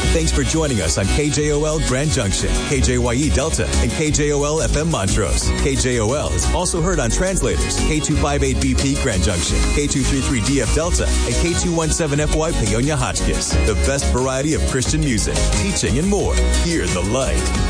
Thanks for joining us on KJOL Grand Junction, KJYE Delta, and KJOL FM Montrose. KJOL is also heard on translators, K258BP Grand Junction, K233DF Delta, and K217FY Paonia Hotchkiss. The best variety of Christian music, teaching, and more. Hear the light.